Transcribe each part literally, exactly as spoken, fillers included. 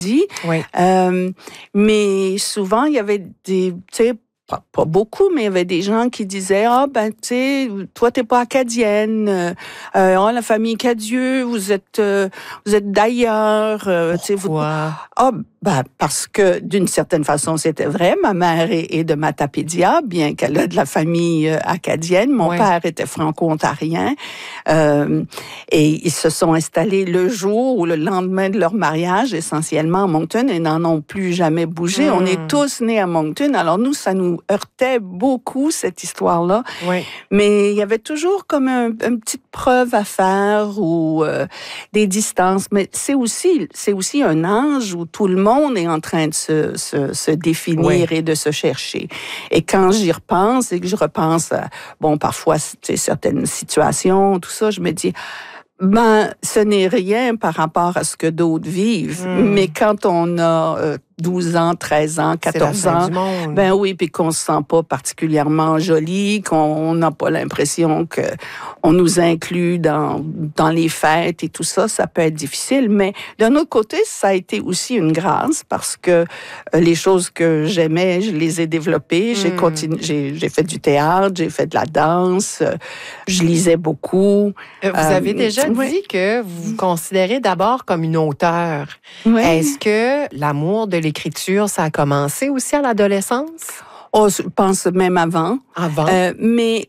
Oui. Euh, mais souvent, il y avait des, tu sais, pas, pas beaucoup, mais il y avait des gens qui disaient, ah, ben, tu sais, toi, t'es pas acadienne, euh, oh, la famille Cadieux, vous êtes, euh, vous êtes d'ailleurs, euh, tu sais, vous. Ah, ben, parce que, d'une certaine façon, c'était vrai. Ma mère est, est de Matapédia, bien qu'elle a de la famille euh, acadienne. Mon ouais. père était franco-ontarien. Euh, et ils se sont installés le jour ou le lendemain de leur mariage, essentiellement à Moncton, et n'en ont plus jamais bougé. Mmh. On est tous nés à Moncton. Alors, nous, ça nous heurtait beaucoup, cette histoire-là. Oui. Mais il y avait toujours comme un, une petite preuve à faire ou euh, des distances. Mais c'est aussi, c'est aussi un âge où tout le monde est en train de se, se, se définir oui. et de se chercher. Et quand j'y repense et que je repense à, bon, parfois, c'est certaines situations, tout ça, je me dis, ben, ce n'est rien par rapport à ce que d'autres vivent. Mm. Mais quand on a euh, douze ans, treize ans, quatorze ans, ben oui, puis qu'on se sent pas particulièrement joli, qu'on n'a pas l'impression que on nous inclut dans dans les fêtes et tout ça, ça peut être difficile. Mais d'un autre côté, ça a été aussi une grâce parce que euh, les choses que j'aimais, je les ai développées. Mm. J'ai continué, j'ai, j'ai fait du théâtre, j'ai fait de la danse, euh, je lisais beaucoup. Vous euh, avez déjà oui. dit que vous vous considérez d'abord comme une auteure. Oui. Est-ce que l'amour de l'écriture, ça a commencé aussi à l'adolescence? Oh, je pense même avant. Avant? Euh, mais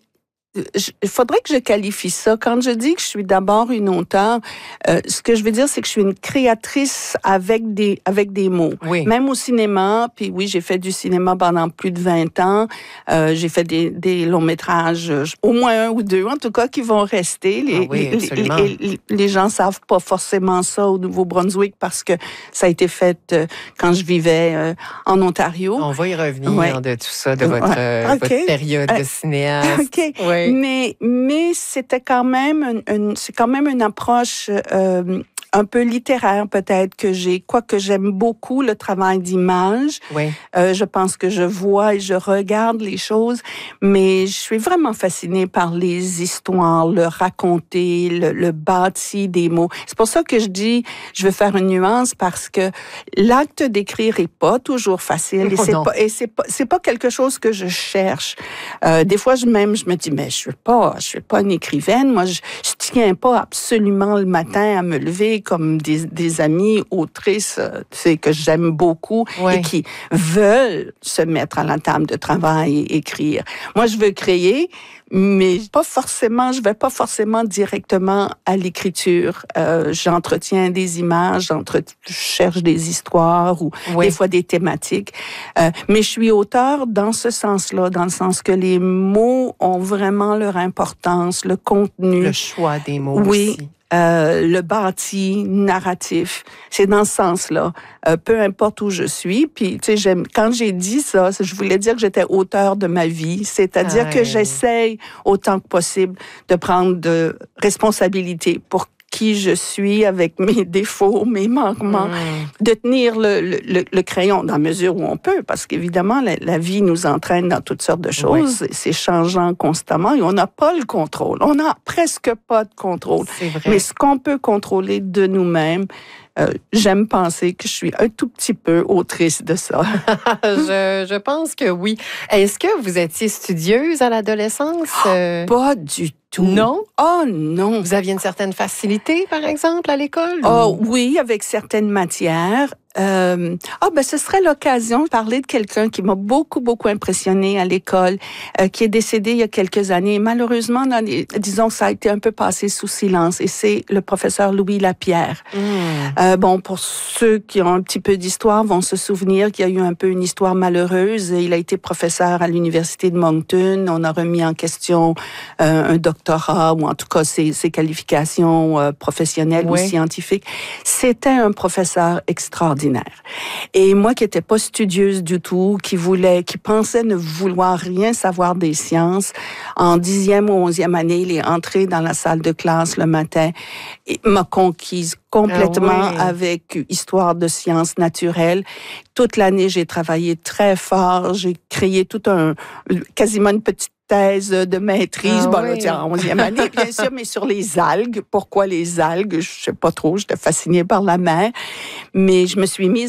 il faudrait que je qualifie ça. Quand je dis que je suis d'abord une auteure, euh, ce que je veux dire, c'est que je suis une créatrice avec des avec des mots. Oui. Même au cinéma, puis oui, j'ai fait du cinéma pendant plus de vingt ans. Euh, j'ai fait des, des longs métrages, au moins un ou deux, en tout cas, qui vont rester. Les, ah oui, les, les, les, les gens savent pas forcément ça au Nouveau-Brunswick parce que ça a été fait euh, quand je vivais euh, en Ontario. On va y revenir ouais. de tout ça, de votre, ouais. okay. okay. votre période de cinéaste. OK. Oui. Mais, mais c'était quand même une, une, c'est quand même une approche euh, un peu littéraire peut-être que j'ai, quoique j'aime beaucoup le travail d'image. Oui. Euh, je pense que je vois et je regarde les choses, mais je suis vraiment fascinée par les histoires, le raconter, le, le bâti des mots. C'est pour ça que je dis, je veux faire une nuance parce que l'acte d'écrire est pas toujours facile et oh c'est non. pas et c'est pas c'est pas quelque chose que je cherche. Euh, des fois, je même je me dis mais je suis pas je suis pas une écrivaine. Moi, je, je tiens pas absolument le matin à me lever comme des, des amies autrices, tu sais, que j'aime beaucoup ouais. et qui veulent se mettre à la table de travail et écrire. Moi, je veux créer, mais pas forcément, je vais pas forcément directement à l'écriture. Euh, j'entretiens des images, j'entre- je cherche des histoires ou oui. des fois des thématiques. Euh, mais je suis auteur dans ce sens-là, dans le sens que les mots ont vraiment leur importance, le contenu. Le choix des mots oui. aussi. Euh, le bâti narratif, c'est dans ce sens-là. Euh, peu importe où je suis, puis tu sais, j'aime. Quand j'ai dit ça, je voulais dire que j'étais auteur de ma vie, c'est-à-dire Aïe. que j'essaye autant que possible de prendre de responsabilité pour qui je suis avec mes défauts, mes manquements, mmh. de tenir le, le, le crayon dans la mesure où on peut, parce qu'évidemment, la, la vie nous entraîne dans toutes sortes de choses, oui. c'est changeant constamment et on n'a pas le contrôle. On n'a presque pas de contrôle. C'est vrai. Mais ce qu'on peut contrôler de nous-mêmes, Euh, j'aime penser que je suis un tout petit peu autrice de ça. je, je pense que oui. Est-ce que vous étiez studieuse à l'adolescence? Oh, pas du tout. Non? Oh non. Vous aviez une certaine facilité, par exemple, à l'école? Oh ou... oui, avec certaines matières. Euh, ah ben ce serait l'occasion de parler de quelqu'un qui m'a beaucoup beaucoup impressionné à l'école, euh, qui est décédé il y a quelques années. Malheureusement, dans les, disons que ça a été un peu passé sous silence. Et c'est le professeur Louis Lapierre. Mmh. Euh, bon, pour ceux qui ont un petit peu d'histoire vont se souvenir qu'il y a eu un peu une histoire malheureuse. Il a été professeur à l'université de Moncton. On a remis en question euh, un doctorat ou en tout cas ses, ses qualifications euh, professionnelles oui. ou scientifiques. C'était un professeur extraordinaire. Et moi qui n'étais pas studieuse du tout, qui voulait, qui pensait ne vouloir rien savoir des sciences, en dixième ou onzième année, il est entré dans la salle de classe le matin et m'a conquise complètement ah oui. avec histoire de sciences naturelles. Toute l'année, j'ai travaillé très fort, j'ai créé tout un, quasiment une petite thèse de maîtrise, ah bon, oui. là, en onzième année, bien sûr, mais sur les algues. Pourquoi les algues? Je sais pas trop, j'étais fascinée par la mer. Mais je me suis mise